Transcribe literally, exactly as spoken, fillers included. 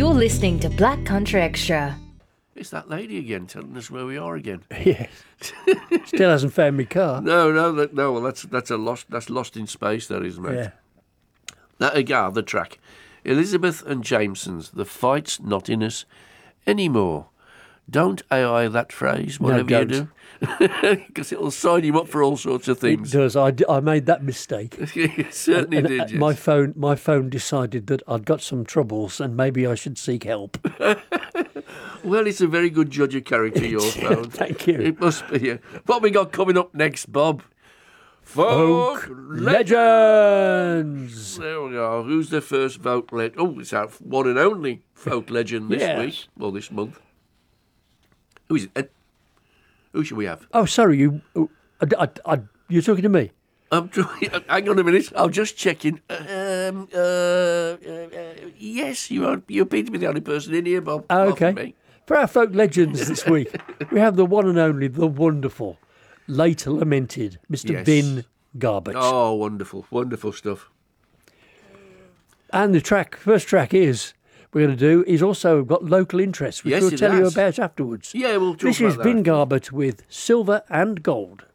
You're listening to Black Country Extra. It's that lady again telling us where we are again. Yes. Still hasn't found me car. No, no, that, no. Well, that's that's a lost. That's lost in space. That is, mate. Yeah. That again, the track. Elizabeth and Jameson's "The Fight's Not in Us Anymore." Don't A I that phrase, whatever no, you do, because it'll sign you up for all sorts of things. It does. I, d- I made that mistake. You certainly and, did. and Yes. My phone, my phone decided that I'd got some troubles and maybe I should seek help. Well, it's a very good judge of character, your phone. Thank you. It must be. Yeah. What we got coming up next, Bob? Folk Legends. There we are. Who's the first folk legend? Oh, it's our one and only folk legend this Yes. week. Well, this month. Who is it? Ed? Who should we have? Oh, sorry, you. oh, I, I, I, you're talking to me. I'm trying. Hang on a minute. I'm just checking. Um, uh, uh, uh, yes, you are. You appear to be the only person in here, Bob. Oh, apart from okay. me. For our folk legends this week, we have the one and only, the wonderful, late lamented Mister Yes. Vin Garbett. Oh, wonderful, wonderful stuff. And the track, first track is we're going to do is also got local interest, which Yes, we'll it tell you has. about afterwards. Yeah, we'll talk This about is that. Vin Garbett with Silver and Gold.